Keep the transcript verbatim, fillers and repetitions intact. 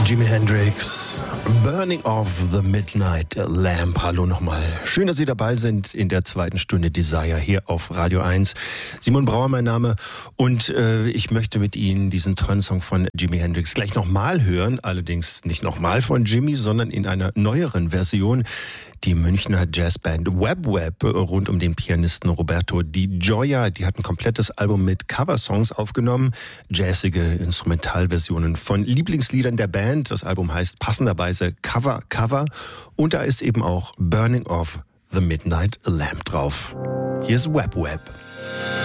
Jimi Hendrix, Burning of the Midnight Lamp. Hallo nochmal. Schön, dass Sie dabei sind in der zweiten Stunde Desire hier auf Radio eins. Simon Brauer mein Name und äh, ich möchte mit Ihnen diesen tollen Song von Jimi Hendrix gleich nochmal hören. Allerdings nicht nochmal von Jimi, sondern in einer neueren Version. Die Münchner Jazzband Web Web rund um den Pianisten Roberto Di Gioia, die hat ein komplettes Album mit Coversongs aufgenommen, jazzige Instrumentalversionen von Lieblingsliedern der Band. Das Album heißt passenderweise Cover Cover und da ist eben auch Burning of the Midnight Lamp drauf. Hier ist Web Web.